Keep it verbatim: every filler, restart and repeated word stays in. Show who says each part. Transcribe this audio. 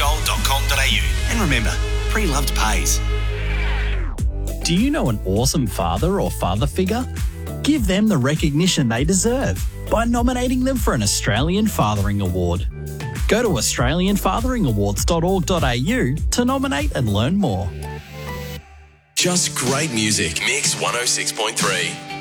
Speaker 1: gold dot com dot a u. And remember, pre-loved pays.
Speaker 2: Do you know an awesome father or father figure? Give them the recognition they deserve by nominating them for an Australian Fathering Award. Go to australian fathering awards dot org dot a u to nominate and learn more.
Speaker 3: Just great music. Mix one oh six point three.